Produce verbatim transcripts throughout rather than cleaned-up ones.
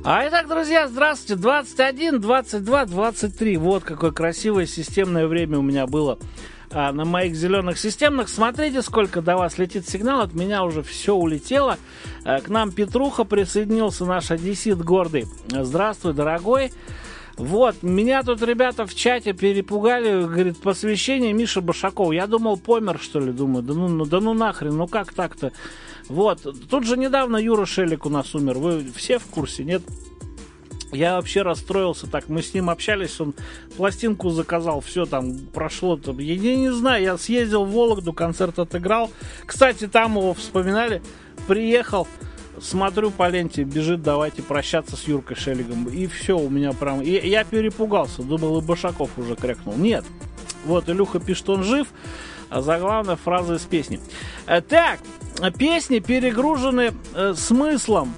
А итак, друзья, здравствуйте. двадцать один, двадцать два, двадцать три. Вот какое красивое системное время у меня было а, на моих зеленых системных. Смотрите, сколько до вас летит сигнал. От меня уже все улетело. А, к нам Петруха присоединился, наш одессит гордый. Здравствуй, дорогой. Вот, меня тут ребята в чате перепугали, говорит, посвящение Миши Башакова. Я думал, помер, что ли, думаю, да ну, ну, да ну нахрен, ну как так-то? Вот, тут же недавно Юра Шелик у нас умер, вы все в курсе, нет? Я вообще расстроился так, мы с ним общались, он пластинку заказал, все там прошло, там, я, я не знаю, я съездил в Вологду, концерт отыграл. Кстати, там его вспоминали, приехал. Смотрю по ленте, бежит, давайте прощаться с Юркой Шеллигом. И все, у меня прям... И я перепугался, думал, и Башаков уже крякнул. Нет. Вот, Илюха пишет, он жив. А заглавная фраза из песни. Так, песни перегружены э, смыслом.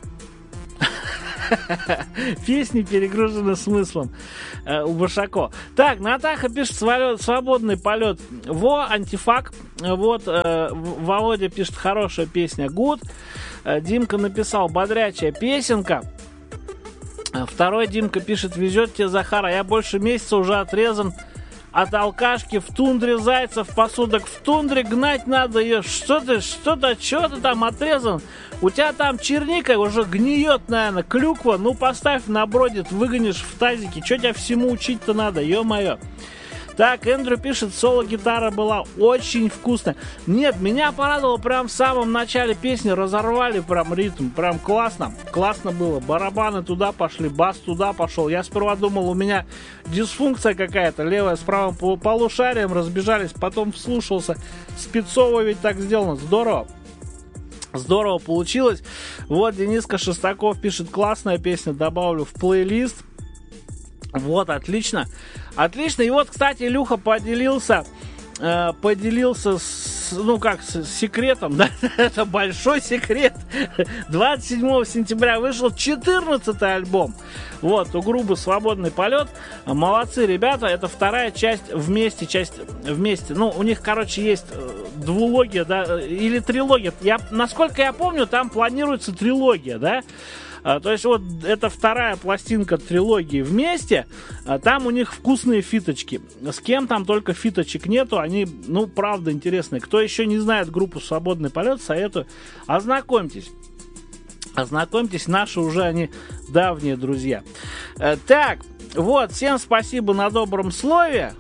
Песни перегружены смыслом э, у Башако. Так, Натаха пишет, свободный полет. Во, антифак. Вот, э, Володя пишет, хорошая песня. Good. Димка написал, бодрячая песенка. Второй Димка пишет, везет тебе, Захара, я больше месяца уже отрезан от алкашки, в тундре зайцев посудок, в тундре гнать надо ее. Что ты, что-то, что ты там отрезан? У тебя там черника уже гниет, наверное, клюква, ну поставь, набродит, выгонишь в тазике. Что тебя всему учить-то надо, ё-моё. Так, Эндрю пишет, соло-гитара была очень вкусная. Нет, меня порадовало прям в самом начале песни, разорвали прям ритм, прям классно. Классно было, барабаны туда пошли, бас туда пошел. Я сперва думал, у меня дисфункция какая-то, левая с правым полушарием разбежались, потом вслушался. Спецово ведь так сделано, здорово. Здорово получилось. Вот, Дениска Шестаков пишет, классная песня, добавлю в плейлист. Вот, отлично. Отлично. И вот, кстати, Илюха поделился, э, поделился с, ну как, с секретом, да, это большой секрет. двадцать седьмого сентября вышел четырнадцатый альбом. Вот, у группы «Свободный полет». Молодцы, ребята. Это вторая часть вместе, часть вместе. Ну, у них, короче, есть двулогия, да, или трилогия. Я, насколько я помню, там планируется трилогия, да. А, то есть вот это вторая пластинка трилогии вместе. А, там у них вкусные фиточки. С кем там только фиточек нету. Они, ну, правда интересные. Кто еще не знает группу «Свободный полет», советую, ознакомьтесь. Ознакомьтесь, наши уже они давние друзья. А, так, вот, всем спасибо на добром слове.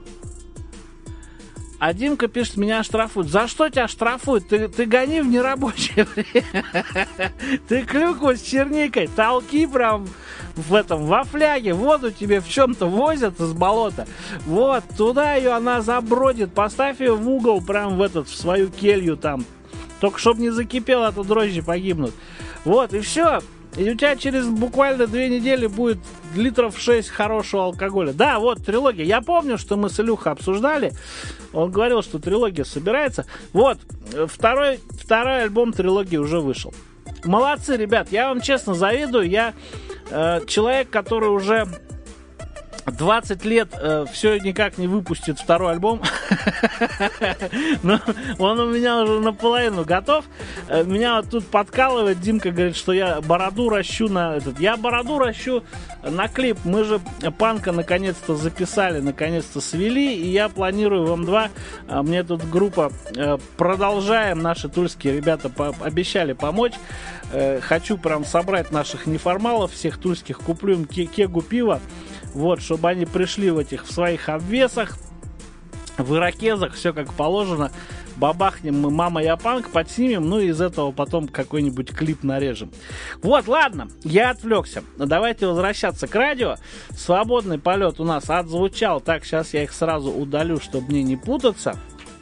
А Димка пишет, меня штрафуют. За что тебя штрафуют? Ты, ты гони в нерабочее время. Ты клюкву с черникой толки прям в этом, во фляге. Воду тебе в чем-то возят из болота. Вот, туда ее она забродит. Поставь ее в угол, прям в этот, в свою келью там. Только чтобы не закипело, а то дрожжи погибнут. Вот, и все. И у тебя через буквально две недели будет литров шесть хорошего алкоголя. Да, вот трилогия. Я помню, что мы с Илюхой обсуждали. Он говорил, что трилогия собирается. Вот, второй, второй альбом трилогии уже вышел. Молодцы, ребят. Я вам честно завидую. Я э, человек, который уже двадцать лет э, все никак не выпустит второй альбом. Но он у меня уже наполовину готов. Э, меня вот тут подкалывает. Димка говорит, что я бороду ращу на этот. Я бороду ращу на клип. Мы же панка наконец-то записали, наконец-то свели. И я планирую в эм два. Э, мне тут группа э, продолжаем. Наши тульские ребята по- обещали помочь. Э, хочу прям собрать наших неформалов, всех тульских. Куплю им ке- кегу пива. Вот, чтобы они пришли в этих, в своих обвесах, в ирокезах, все как положено. Бабахнем мы «Мама, я панк», подснимем, ну и из этого потом какой-нибудь клип нарежем. Вот, ладно, я отвлекся. Давайте возвращаться к радио. «Свободный полет» у нас отзвучал. Так, сейчас я их сразу удалю, чтобы мне не путаться.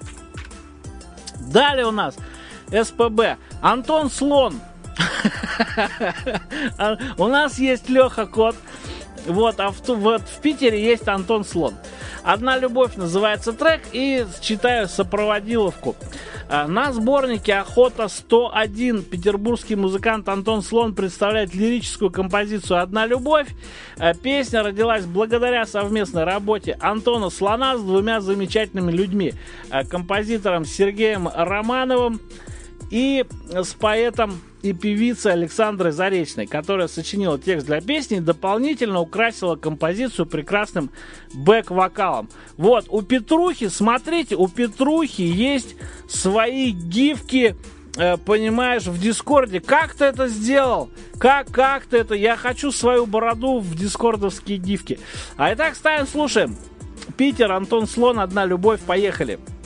Далее у нас эс пэ бэ. Антон Слон. У нас есть Леха Кот. Вот, а в, вот в Питере есть Антон Слон. «Одна любовь» называется трек, и читаю сопроводиловку. На сборнике «Охота сто один» петербургский музыкант Антон Слон представляет лирическую композицию «Одна любовь». Песня родилась благодаря совместной работе Антона Слона с двумя замечательными людьми. Композитором Сергеем Романовым и с поэтом и певицей Александрой Заречной, которая сочинила текст для песни и дополнительно украсила композицию прекрасным бэк-вокалом. Вот, у Петрухи, смотрите, у Петрухи есть свои гифки, э, понимаешь, в Дискорде. Как ты это сделал? Как, как ты это? Я хочу свою бороду в дискордовские гифки. А итак, ставим, слушаем. Питер, Антон Слон, «Одна любовь», поехали.